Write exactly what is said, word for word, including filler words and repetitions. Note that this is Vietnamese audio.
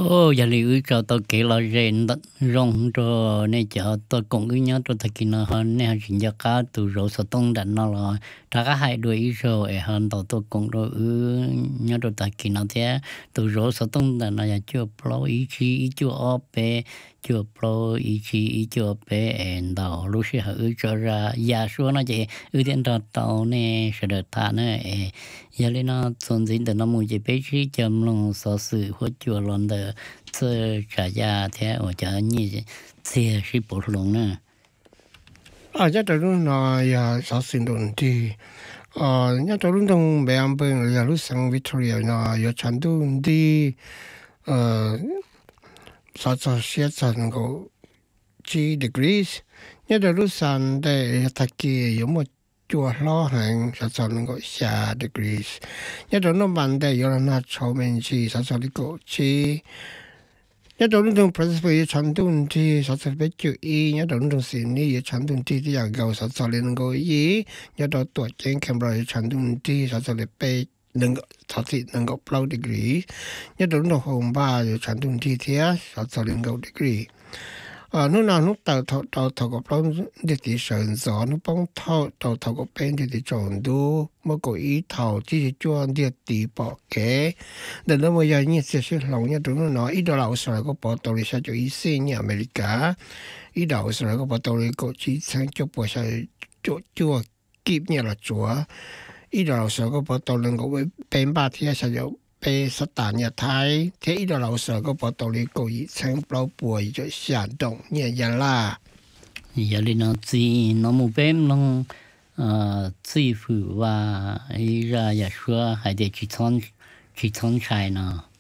ô giờ liệu cho tôi kể là rèn đất rong cho nên cho tôi cũng cứ nhớ tôi thấy cái nó hơn nên chuyện giờ cá từ rồi sao tông đạn nó là ta có hai đuôi rồi hơn tôi tôi cũng rồi ừ nhớ tôi thấy cái nó thế từ rồi sao tông đạn nó chưa pro ý chí ý chưa op chưa pro ý chí ý chưa pe and đầu lúc sẽ hử cho ra giá số nó chỉ ưu tiên cho tàu nè sẽ được thà nữa giờ lên nó存在的那么一辈子，咱们说是或者论的这大家听我讲你这是不同呢。 啊，一到lúc nào ya sao sinh động đi, à, nhất到lúc đông mấy anh bên ya lúc sang Victoria na ya chăn đông đi, ờ, sao sao sẽ chăn có chín degrees, nhất到lúc sang đây ta kia có một chùa lo hàng sao sao nó có sáu degrees, nhất到lúc ban đây có là chậu men chi sao sao nó có chín nhất đầu lúc đông Brisbane chăn đông thì sao sao biết chịu ý nhất đầu lúc đông Sydney chăn đông thì thì gạo sao sao lên có ý nhất đầu tuổi trên Canberra chăn đông thì sao sao lên bay nâng sao thì nâng có bao degree nhất đầu lúc đông Hobart chăn đông thì thì sao sao lên có degree à lúc nào lúc tàu tàu tàu tàu có bao để thì sơn gió lúc bóng tàu tàu tàu có bên thì thì chọn đu mà có ý tàu chỉ chọn để tí bỏ kế để nó mới giờ như sẽ sẽ lòng như tụi nó nói ít đó là sao có bỏ tàu đi sao cho ý xin như America ít đó sao có bỏ tàu đi có chỉ sang cho bỏ sao cho cho kịp như là chúa ít đó sao có bỏ tàu lên có bên ba thì sao cho被撒旦日睇，睇呢度樓上個報道你故意請老背咗行動日日啦。 giờ lên nó chỉ nó một bên nó ờ chỉ phụ và ý ra giờ xưa hay để chỉ thon chỉ thon chạy nó